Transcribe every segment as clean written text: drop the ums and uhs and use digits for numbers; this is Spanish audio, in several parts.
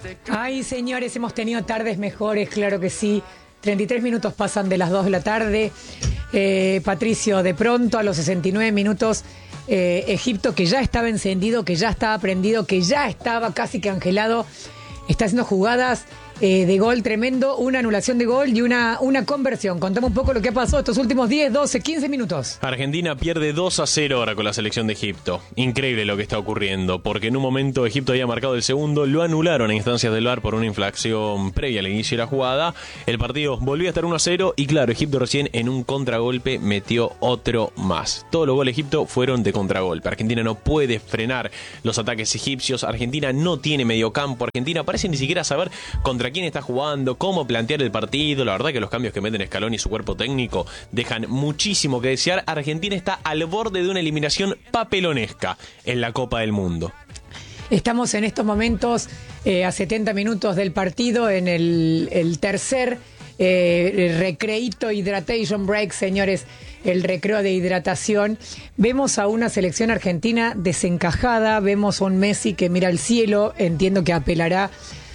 Ay, señores, hemos tenido tardes mejores, claro que sí. 33 minutos pasan de las 2 de la tarde. Patricio, de pronto a los 69 minutos, Egipto, que ya estaba encendido, que ya estaba prendido, que ya estaba casi que angelado, está haciendo jugadas de gol tremendo, una anulación de gol y una conversión. Contame un poco lo que ha pasado estos últimos 10, 12, 15 minutos. Argentina pierde 2-0 ahora con la selección de Egipto. Increíble lo que está ocurriendo, porque en un momento Egipto había marcado el segundo, lo anularon en instancias del VAR por una infracción previa al inicio de la jugada. El partido volvió a estar 1-0 y claro, Egipto recién en un contragolpe metió otro más. Todos los goles de Egipto fueron de contragolpe. Argentina no puede frenar los ataques egipcios. Argentina no tiene mediocampo. Argentina parece ni siquiera saber contra quién está jugando, cómo plantear el partido. La verdad que los cambios que meten Scaloni y su cuerpo técnico dejan muchísimo que desear. Argentina está al borde de una eliminación papelonesca en la Copa del Mundo. Estamos en estos momentos a 70 minutos del partido en el tercer recreito hydration break, señores, el recreo de hidratación. Vemos a una selección argentina desencajada, vemos a un Messi que mira al cielo, entiendo que apelará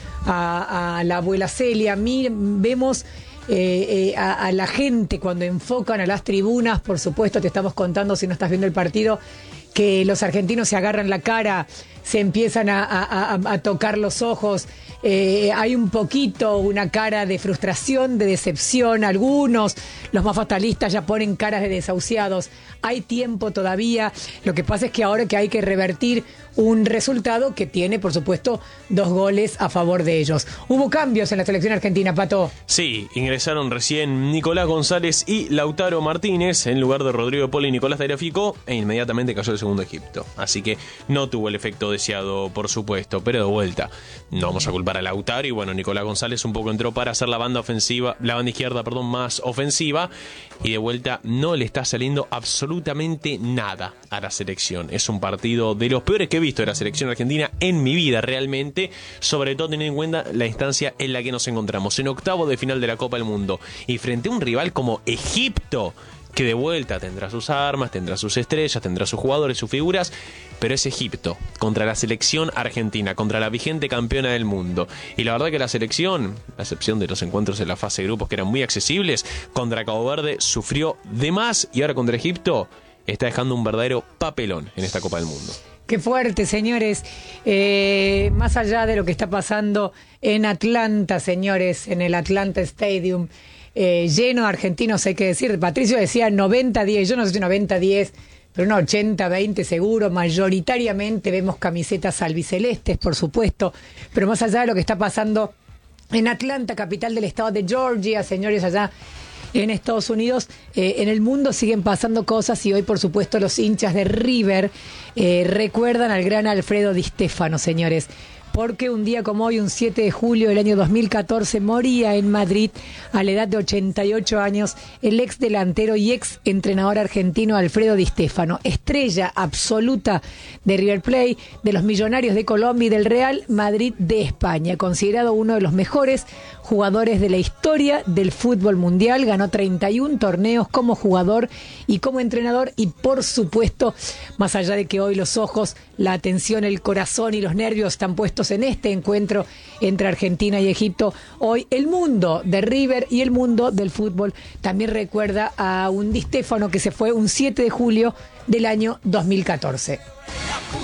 a la abuela Celia. Vemos a la gente cuando enfocan a las tribunas, por supuesto te estamos contando si no estás viendo el partido, que los argentinos se agarran la cara, se empiezan a tocar los ojos, hay un poquito una cara de frustración, de decepción, algunos, los más fatalistas ya ponen caras de desahuciados. Hay tiempo todavía, lo que pasa es que ahora que hay que revertir un resultado que tiene, por supuesto, 2 goles a favor de ellos. Hubo cambios en la selección argentina, Pato. Sí, ingresaron recién Nicolás González y Lautaro Martínez en lugar de Rodrigo Poli y Nicolás Tagliafico, e inmediatamente cayó el segundo Egipto. Así que no tuvo el efecto deseado, por supuesto, pero de vuelta no vamos a culpar a Lautaro y bueno, Nicolás González un poco entró para hacer la banda izquierda, más ofensiva, y de vuelta no le está saliendo absolutamente nada a la selección. Es un partido de los peores que he visto de la selección argentina en mi vida realmente, sobre todo teniendo en cuenta la instancia en la que nos encontramos, en octavos de final de la Copa del Mundo, y frente a un rival como Egipto, que de vuelta tendrá sus armas, tendrá sus estrellas, tendrá sus jugadores, sus figuras, pero es Egipto contra la selección argentina, contra la vigente campeona del mundo. Y la verdad que la selección, a excepción de los encuentros en la fase de grupos que eran muy accesibles, contra Cabo Verde sufrió de más, y ahora contra Egipto está dejando un verdadero papelón en esta Copa del Mundo. Qué fuerte, señores. Más allá de lo que está pasando en Atlanta, señores, en el Atlanta Stadium, lleno de argentinos, hay que decir. Patricio decía 90-10, yo no sé si 90-10, pero un 80-20 seguro. Mayoritariamente vemos camisetas albicelestes, por supuesto, pero más allá de lo que está pasando en Atlanta, capital del estado de Georgia, señores, allá en Estados Unidos, en el mundo siguen pasando cosas, y hoy por supuesto los hinchas de River recuerdan al gran Alfredo Di Stéfano, señores, porque un día como hoy, un 7 de julio del año 2014, moría en Madrid a la edad de 88 años el ex delantero y ex entrenador argentino Alfredo Di Stéfano, estrella absoluta de River Plate, de los Millonarios de Colombia y del Real Madrid de España, considerado uno de los mejores jugadores de la historia del fútbol mundial. Ganó 31 torneos como jugador y como entrenador, y por supuesto, más allá de que hoy los ojos, la atención, el corazón y los nervios están puestos en este encuentro entre Argentina y Egipto, hoy el mundo de River y el mundo del fútbol también recuerda a un Di Stéfano que se fue un 7 de julio del año 2014.